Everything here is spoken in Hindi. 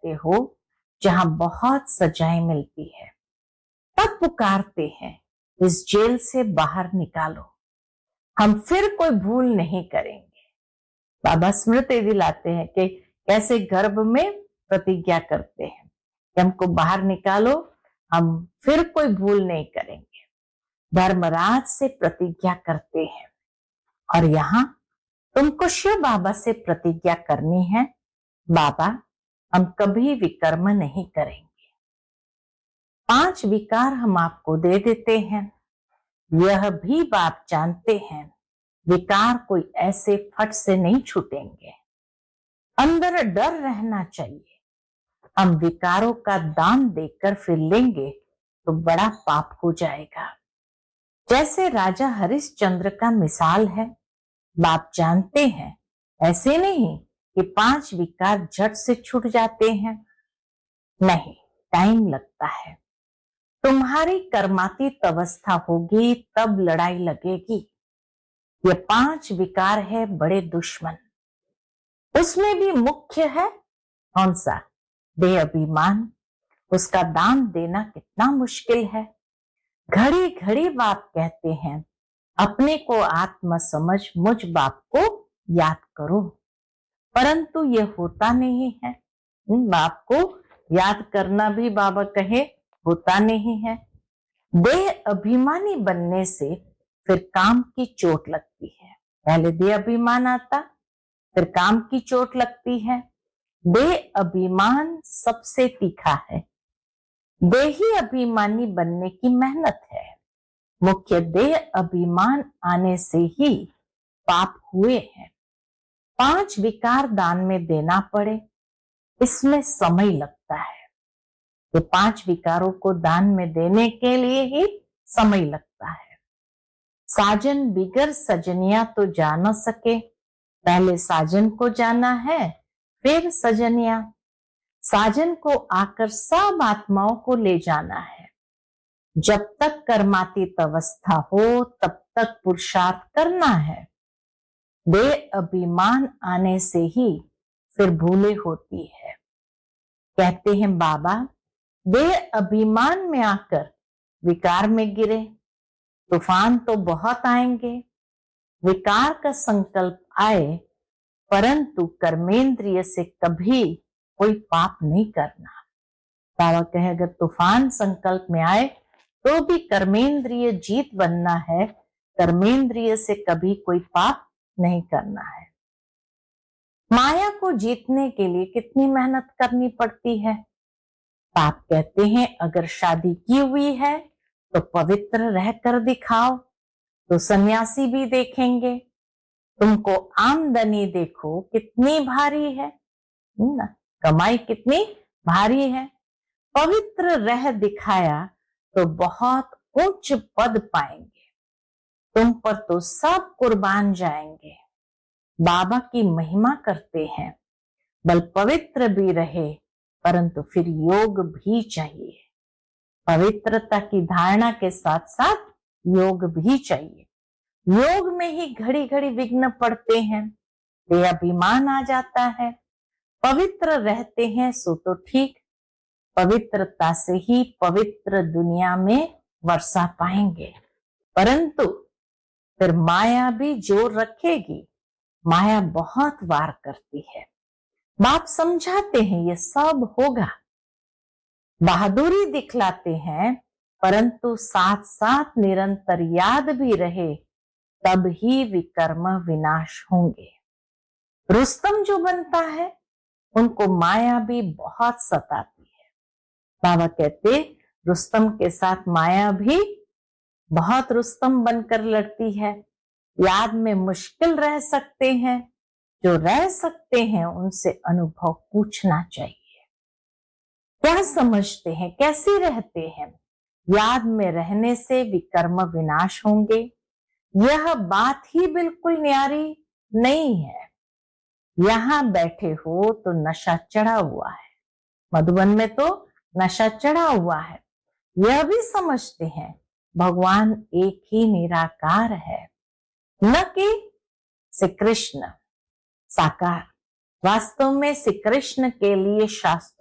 रहते हो जहां बहुत सजाएं मिलती है, तब पुकारते हैं, इस जेल से बाहर निकालो, हम फिर कोई भूल नहीं करेंगे। बाबा स्मृति दिलाते हैं कि कैसे गर्भ में प्रतिज्ञा करते हैं कि हमको बाहर निकालो, हम फिर कोई भूल नहीं करेंगे। धर्मराज से प्रतिज्ञा करते हैं और यहाँ तुमको शिव बाबा से प्रतिज्ञा करनी है, बाबा हम कभी विकर्म नहीं करेंगे। 5 विकार हम आपको दे देते हैं। यह भी बाप जानते हैं विकार कोई ऐसे फट से नहीं छूटेंगे, अंदर डर रहना चाहिए। हम विकारों का दान देकर फिर लेंगे तो बड़ा पाप हो जाएगा। जैसे राजा हरिश्चंद्र का मिसाल है, बाप जानते हैं ऐसे नहीं कि 5 विकार झट से छूट जाते हैं, नहीं, टाइम लगता है। तुम्हारी कर्मातीत अवस्था होगी तब लड़ाई लगेगी। ये 5 विकार है बड़े दुश्मन। उसमें भी मुख्य है कौन सा? देह अभिमान। उसका दान देना कितना मुश्किल है। घड़ी घड़ी बाप कहते हैं अपने को आत्मा समझ मुझ बाप को याद करो, परंतु ये होता नहीं है। बाप को याद करना भी बाबा कहे होता नहीं है। देह अभिमानी बनने से फिर काम की चोट लगती है। पहले देह अभिमान आता, फिर काम की चोट लगती है। देह अभिमान सबसे तीखा है। देही अभिमानी बनने की मेहनत है। मुख्य देह अभिमान आने से ही पाप हुए हैं। 5 विकार दान में देना पड़े, इसमें समय लगता है। ये 5 विकारों को दान में देने के लिए ही समय लगता है। साजन बिगर सजनिया तो जा न सके। पहले साजन को जाना है, फिर सजनिया। साजन को आकर सब आत्माओं को ले जाना है। जब तक कर्मातीत अवस्था हो तब तक पुरुषार्थ करना है। देह अभिमान आने से ही फिर भूले होती है। कहते हैं बाबा देह अभिमान में आकर विकार में गिरे, तूफान तो बहुत आएंगे। विकार का संकल्प आए, परंतु कर्मेंद्रिय से कभी कोई पाप नहीं करना। बाबा कहे अगर तूफान संकल्प में आए तो भी कर्मेंद्रिय जीत बनना है, कर्मेंद्रिय से कभी कोई पाप नहीं करना है। माया को जीतने के लिए कितनी मेहनत करनी पड़ती है। बाप कहते हैं अगर शादी की हुई है तो पवित्र रहकर दिखाओ, तो सन्यासी भी देखेंगे। तुमको आमदनी देखो कितनी भारी है ना, कमाई कितनी भारी है। पवित्र रह दिखाया तो बहुत उच्च पद पाएंगे। तुम पर तो सब कुर्बान जाएंगे। बाबा की महिमा करते हैं, बल पवित्र भी रहे परंतु फिर योग भी चाहिए। पवित्रता की धारणा के साथ साथ योग भी चाहिए। योग में ही घड़ी घड़ी विघ्न पड़ते हैं, देहाभिमान आ जाता है। पवित्र रहते हैं सो तो ठीक, पवित्रता से ही पवित्र दुनिया में वर्षा पाएंगे। परंतु फिर माया भी जोर रखेगी। माया बहुत वार करती है। बाप समझाते हैं ये सब होगा, बहादुरी दिखलाते हैं, परंतु साथ साथ निरंतर याद भी रहे तब ही विकर्म विनाश होंगे। रुस्तम जो बनता है उनको माया भी बहुत सताती है। बाबा कहते रुस्तम के साथ माया भी बहुत रुस्तम बनकर लड़ती है। याद में मुश्किल रह सकते हैं, जो रह सकते हैं उनसे अनुभव पूछना चाहिए। क्या समझते हैं, कैसे रहते हैं? याद में रहने से विकर्म विनाश होंगे। यह बात ही बिल्कुल न्यारी नहीं है। यहां बैठे हो तो नशा चढ़ा हुआ है, मधुबन में तो नशा चढ़ा हुआ है। यह भी समझते हैं भगवान एक ही निराकार है, न कि श्री कृष्ण साकार। वास्तव में श्री कृष्ण के लिए शास्त्र